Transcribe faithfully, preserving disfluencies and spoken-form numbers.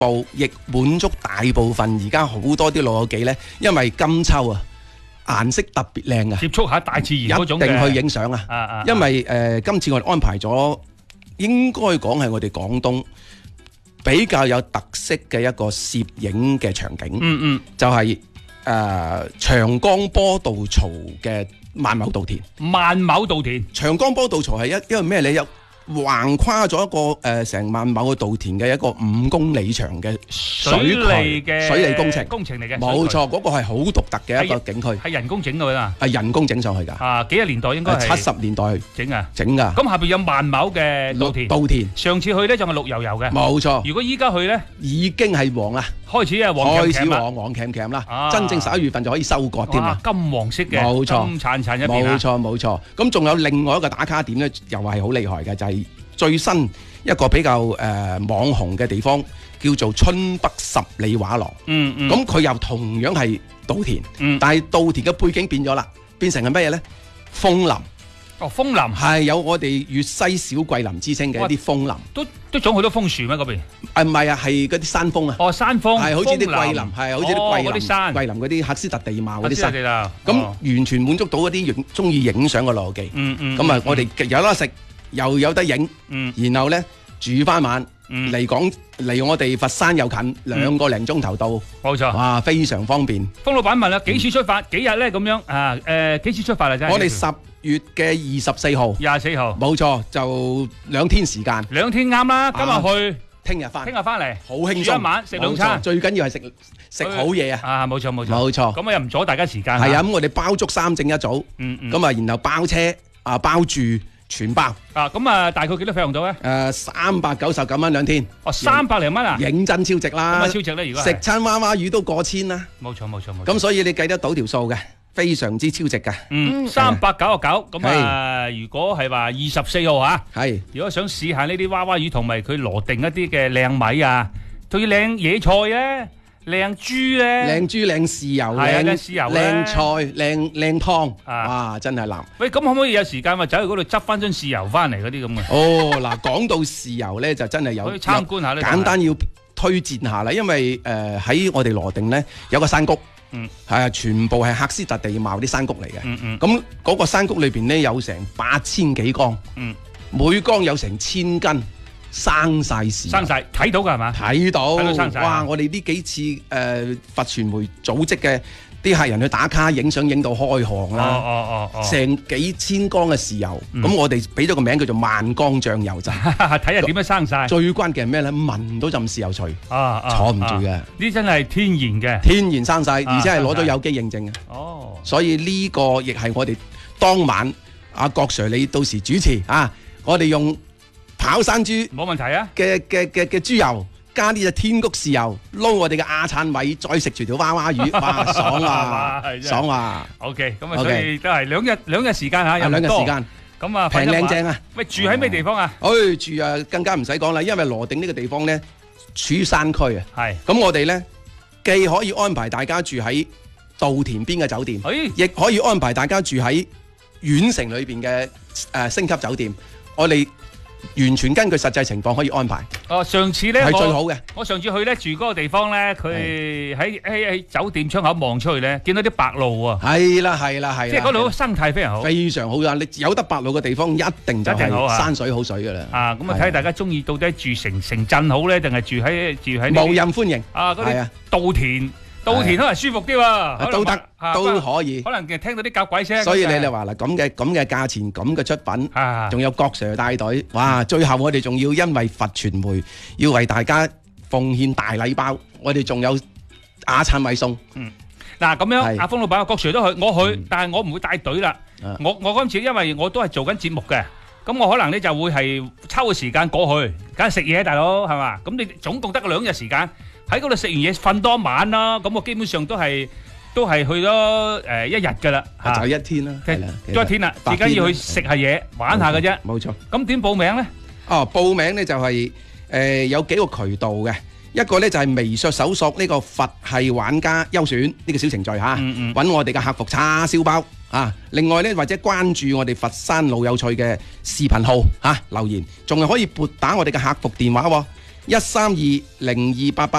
部，亦滿足大部分而家好多啲老友記咧，因為金秋啊顏色特別靚啊， 接觸下大自然嗰種嘅， 一定去影相啊！ 啊啊因為誒、呃、今次我哋安排咗，應該講係我哋廣東比較有特色嘅一個攝影嘅場景， 嗯嗯， 就係、是、誒、呃、長江波道槽嘅萬畝稻田。 萬畝稻田， 長江波道槽係一因為咩咧？有橫跨咗一個誒成萬畝嘅稻田嘅一個五公里長嘅水水利嘅水利工程工程嚟嘅， 冇錯，嗰、那個係好獨特嘅一個景區， 係人工整㗎嘛， 係人工整上去㗎。 啊，幾十年代應該係七十年代整啊， 整㗎。 咁下邊有萬畝嘅稻田， 稻田上次去咧就係綠油油嘅， 冇錯。 如果依家去咧， 已經係黃啦， 開始啊黃開始鉗鉗啦， 黃黃鉗鉗啦， 啊真正十一月份就可以收割添哇啦。 金黃色嘅， 冇錯金燦燦一邊啊冇錯冇錯。咁仲有另外一個打卡點咧，又係好厲害嘅，就係、是、最新一個比較誒、呃、網紅嘅地方，叫做春北十里畫廊。 嗯嗯， 咁佢又同樣係稻田， 嗯但係稻田嘅背景變咗啦，變成係乜嘢咧？楓林， 哦楓林係有我哋粵西小桂林之稱嘅一啲楓林。 都都種好多楓樹咩嗰邊？ 啊唔係啊，係嗰啲山楓啊。 哦山楓， 係好似啲桂林， 楓係好似啲桂林哦嗰啲山桂林嗰啲喀斯特地貌嗰啲山。 我知你啦， 咁哦完全滿足到嗰啲影中意影相嘅邏輯。 嗯嗯， 咁啊，我哋有得食，又有得影， 嗯然後咧住翻晚嗯嚟講離我哋佛山又近，兩個零鐘頭到， 冇錯。 哇，非常方便。 封老闆問啦，幾時出發？幾日咧咁樣啊？誒幾時出發啊？真係我哋十月嘅二十四號， 廿四號， 冇錯，就兩天時間， 兩天啱啦。今日去， 聽日翻， 聽日翻嚟， 好輕鬆， 住一晚食兩餐冇錯最緊要係食食好嘢啊！ 啊，冇錯冇錯， 冇錯咁啊又唔阻大家時間。 係啊，咁我哋包足三正一組， 嗯嗯。 咁啊，然後包車啊，包住全包， 啊，咁啊，大概幾多費用到咧？ 誒三百九十九蚊兩天， 哦，三百零蚊啊， 認真超值咁啦啊，超值咧，如果係食餐娃娃魚都過千啦， 冇錯冇錯冇錯。 咁所以你計得到條數嘅，非常之超值㗎。 嗯，三百九十九，咁啊，如果係話二十四號嚇， 係如果想試下呢啲娃娃魚同埋佢羅定一啲嘅靚米啊，仲要靚野菜咧，靚豬咧， 靚豬靚豉油， 係啊靚靚豉油咧靚菜，靚靚湯， 啊哇！真係難。 喂，咁可唔可以有時間話走去嗰度執翻樽豉油翻嚟嗰啲咁嘅？ 哦，嗱，講到豉油咧，就真係有可以參觀下呢有簡單要推薦下啦，因為誒喺我哋羅定咧有個山谷， 嗯， 係啊，全部係喀斯特地貌啲山谷嚟嘅， 嗯嗯， 咁嗰個山谷裏邊咧有成八千幾缸， 嗯， 每缸有成千斤生晒豉油， 生晒睇到㗎係嘛？ 睇到， 睇到生晒哇！我哋呢幾次誒佛傳媒組織嘅啲客人去打卡影相，影到開行哦啦， 哦哦哦， 成幾千缸嘅豉油，咁我哋俾咗個名叫做萬缸醬油站。 睇下點樣生晒。 最關鍵係咩咧？聞到陣豉油除， 啊啊， 坐唔住嘅， 呢真係天然嘅。 天然生晒， 啊而且係攞咗有機認證嘅。 哦， 所以呢個亦係我哋當晚阿郭 Sir 你到時主持啊，我哋用跑山豬冇問題啊。 嘅嘅嘅嘅豬油，加啲嘅天谷豉油，撈我哋嘅亞燦米，再食住條娃娃魚，哇！爽啊哇係真係， 爽啊！ OK，咁啊， OK 所以都係兩日兩日時間嚇， 有兩日時間， 咁啊， 平靚正啊！ 喂，住喺咩地方啊？ 誒住啊，更加唔使講啦，因為羅定呢個地方咧，處於山區啊。 係， 咁我哋咧既可以安排大家住喺稻田邊嘅酒店， 誒， 亦可以安排大家住喺縣城裏邊嘅誒星級酒店。我哋完全根據實際情況可以安排， 哦，上次咧係最我好嘅。 我上次去咧住嗰個地方咧，佢喺喺喺酒店窗口望出去咧，見到啲白鷺啊， 係啦，係啦，係啦。 即係嗰度生態非常好。 非常好啊！你有得白鷺嘅地方，一定就一定好啊係山水好水噶啦。 啊，咁啊睇下大家中意到底住城城鎮好咧，定係住喺住喺呢無啲任歡迎， 啊嗰啲係啊， 稻田，稻田可能舒服啲喎，可能都得啊都可以。 可能嘅聽到啲狗鬼聲。 所以你哋話啦，咁嘅咁嘅價錢，咁嘅出品， 啊， 仲有郭 Sir 帶隊，哇！最後我哋仲要因為佛傳媒要為大家奉獻大禮包，我哋仲有亞燦米送。 嗱咁樣， 係阿峰老闆、阿郭 Sir 都去，我去，但係我唔會帶隊啦啊。 我我今次因為我都係做緊節目嘅，咁我可能咧就會係抽個時間過去，梗係食嘢，大佬係嘛？咁你總共得個兩日時間，喺嗰度食完嘢瞓多晚啦，咁我基本上都係都係去咗誒一日㗎啦， 就嚇， 一天啦，係啦， 多一天啦，最緊要去食下嘢，玩下嘅啫。 冇錯。 咁點報名咧？ 哦，報名咧就係誒有幾個渠道嘅，一個咧就係微信搜索呢個佛系玩家優選呢個小程序嚇， 嗯嗯揾我哋嘅客服叉燒包啊。另外咧或者關注我哋佛山老有趣嘅視頻號嚇留言，仲係可以撥打我哋嘅客服電話喎， 一三二零二八八。